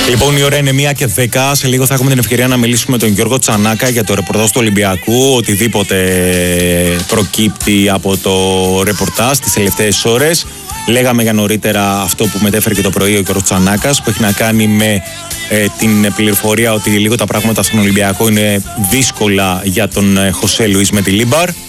Λοιπόν, η ώρα είναι 1:10. Σε λίγο θα έχουμε την ευκαιρία να μιλήσουμε με τον Γιώργο Τσανάκα για το ρεπορτάζ του Ολυμπιακού. Οτιδήποτε προκύπτει από το ρεπορτάζ τις τελευταίες ώρες. Λέγαμε για νωρίτερα αυτό που μετέφερε και το πρωί ο Γιώργος Τσανάκας, που έχει να κάνει με την πληροφορία ότι λίγο τα πράγματα στον Ολυμπιακό είναι δύσκολα για τον Χωσέ Λουίς Μεντιλίμπαρ.